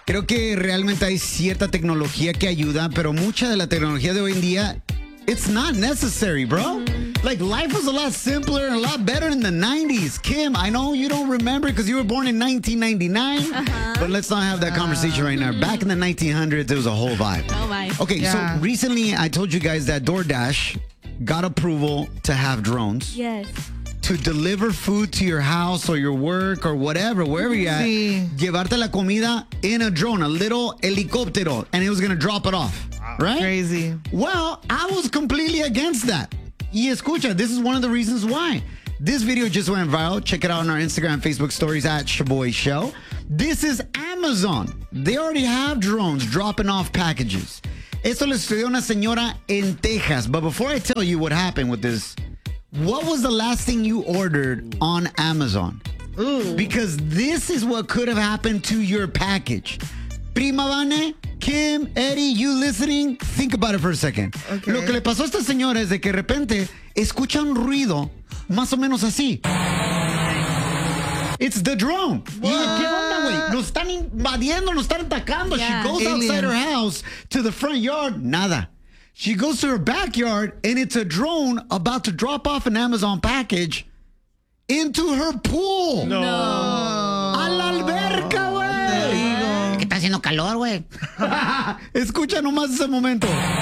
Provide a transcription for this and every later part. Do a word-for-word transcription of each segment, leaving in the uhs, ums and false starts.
Creo que realmente hay cierta tecnología que ayuda, pero mucha de la tecnología de hoy en día, it's not necessary, bro. Mm-hmm. Like, life was a lot simpler and a lot better in the nineties. Kim, I know you don't remember because you were born in nineteen ninety-nine, uh-huh. but let's not have that conversation right now. Back in the nineteen hundreds, it was a whole vibe. Oh, my. Okay, Yeah. so recently I told you guys that DoorDash got approval to have drones. Yes. To deliver food to your house or your work or whatever, wherever you're at, Sí. llevarte la comida in a drone, a little helicóptero, and it was going to drop it off, right? Crazy. Well, I was completely against that. Y escucha, this is one of the reasons why. This video just went viral. Check it out on our Instagram, Facebook stories at Shaboy Show. This is Amazon. They already have drones dropping off packages. Esto le estudió una señora en Texas. But before I tell you what happened with this, what was the last thing you ordered on Amazon? Ooh. Because this is what could have happened to your package. Prima Vane, Kim, Eddie, you listening? Think about it for a second. Okay. Lo que le pasó a esta señora es de que de repente escucha un ruido más o menos así. It's the drone. Y ¿qué onda, güey? Nos están invadiendo, nos están atacando. Yeah. She goes Aliens. outside her house to the front yard. Nada. She goes to her backyard, and it's a drone about to drop off an Amazon package into her pool. No. A la alberca, güey. Que está haciendo calor, güey. Escucha nomás ese momento.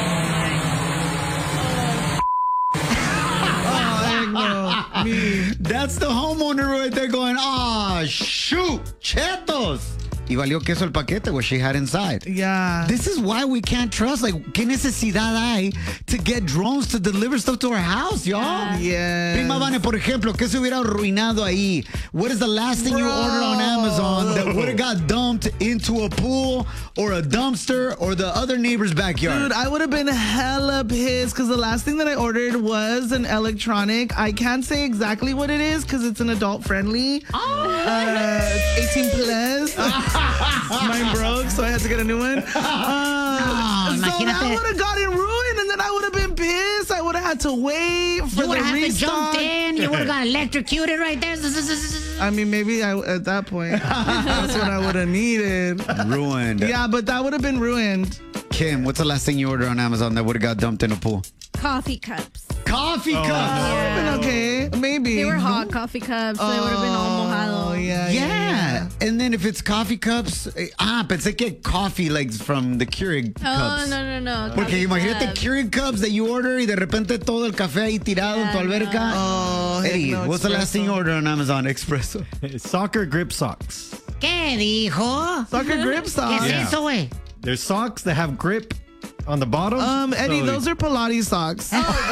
That's the homeowner right there going, ah, shoot, chetos. Y valió queso el paquete, what she had inside. Yeah. This is why we can't trust. Like, ¿qué necesidad hay to get drones to deliver stuff to our house, y'all? Yes. Prima Vane, por ejemplo, ¿qué se hubiera arruinado ahí? What is the last thing you ordered on Amazon that would have got dumped into a pool or a dumpster or the other neighbor's backyard? Dude, I would have been hella pissed because the last thing that I ordered was an electronic. I can't say exactly what it is because it's an adult friendly. Oh. Uh, it's eighteen plus. Mine broke, so I had to get a new one. Uh, so imagínate. that would have gotten ruined, and then I would have been pissed. I would have had to wait for You the would have restock. jumped in. You would have got electrocuted right there. I mean, maybe I, at that point, that's what I would have needed. Ruined. Yeah, but that would have been ruined. Kim, what's the last thing you ordered on Amazon that would have got dumped in a pool? Coffee cups. Coffee cups. Yeah. Okay, maybe. They were hot coffee cups. They would have been all mojado. Oh, yeah, Yeah. yeah. And then if it's coffee cups, eh, ah, pensé que coffee like from the Keurig cups. Oh, no, no, no. Porque Coffee imagínate cups. Keurig cups that you order y de repente todo el café ahí tirado en tu Yeah, alberca. Oh, heck Eddie, no, what's the last thing you espresso. ordered on Amazon? Espresso. Soccer grip socks. ¿Qué dijo? Soccer grip ¿Qué socks. es Yeah. eso, güey? There's socks that have grip on the bottom. Um, Eddie, so, those are Pilates socks.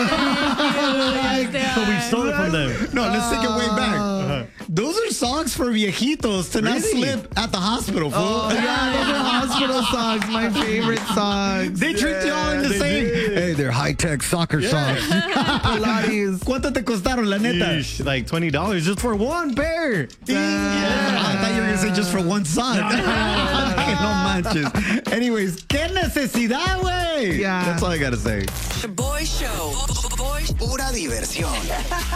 Yes, they so we are. stole it from them. No, let's take it way back. Those are socks for viejitos to not Really? slip at the hospital, fool. Oh, yeah, those are hospital socks. My favorite socks. They tricked y'all into they saying, did. hey, they're high-tech soccer socks. Pilates. ¿Cuánto te costaron, la neta? Yeesh, like twenty dollars just for one pair. Yeah. I thought you were going to say just for one sock. No manches. Anyways, ¿qué necesidad, güey? Yeah. That's all I got to say. Boy Show. Boy, pura diversión.